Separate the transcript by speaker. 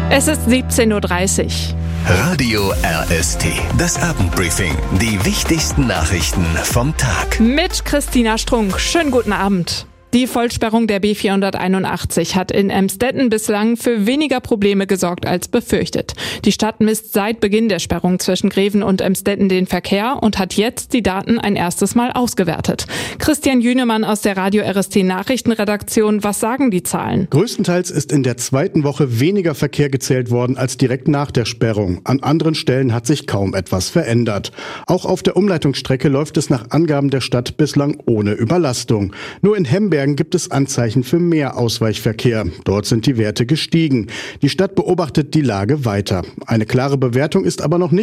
Speaker 1: Es ist 17:30 Uhr.
Speaker 2: Radio RST, das Abendbriefing. Die wichtigsten Nachrichten vom Tag.
Speaker 1: Mit Christina Strunk. Schönen guten Abend. Die Vollsperrung der B481 hat in Emstetten bislang für weniger Probleme gesorgt als befürchtet. Die Stadt misst seit Beginn der Sperrung zwischen Greven und Emstetten den Verkehr und hat jetzt die Daten ein erstes Mal ausgewertet. Christian Jünemann aus der Radio RST Nachrichtenredaktion, was sagen die Zahlen?
Speaker 3: Größtenteils ist in der zweiten Woche weniger Verkehr gezählt worden als direkt nach der Sperrung. An anderen Stellen hat sich kaum etwas verändert. Auch auf der Umleitungsstrecke läuft es nach Angaben der Stadt bislang ohne Überlastung. Nur in Hembergen gibt es Anzeichen für mehr Ausweichverkehr. Dort sind die Werte gestiegen. Die Stadt beobachtet die Lage weiter. Eine klare Bewertung ist aber noch nicht